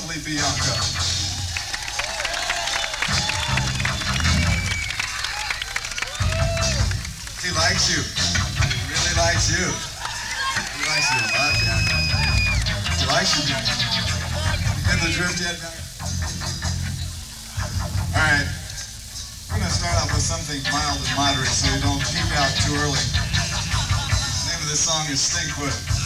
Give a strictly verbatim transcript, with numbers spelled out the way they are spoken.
lovely Bianca. He likes you. He really likes you. He likes you a lot, Bianca. He likes you, Bianca. You get the drift yet, Bianca? All right. We're going to start off with something mild and moderate so you don't peak out too early. The name of this song is Stinkwood.